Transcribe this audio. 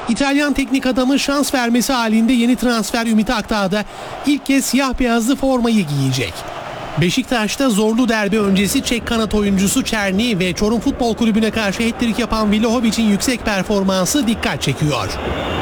İtalyan teknik adamı şans vermesi halinde yeni transfer Ümit Akdağ da ilk kez siyah beyazlı formayı giyecek. Beşiktaş'ta zorlu derbi öncesi Çek kanat oyuncusu Çerni ve Çorum Futbol Kulübü'ne karşı hat-trick yapan Vlahovic'in yüksek performansı dikkat çekiyor.